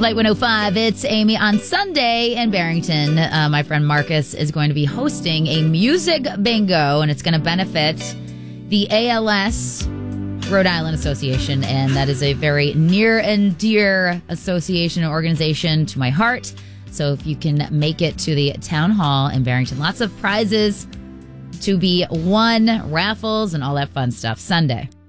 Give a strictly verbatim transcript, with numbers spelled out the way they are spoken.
Light one oh five, it's Amy. On Sunday in Barrington, uh, my friend Marcus is going to be hosting a music bingo, and it's going to benefit the A L S Rhode Island Association, and that is a very near and dear association and organization to my heart. So if you can make it to the town hall in Barrington, lots of prizes to be won, raffles, and all that fun stuff Sunday.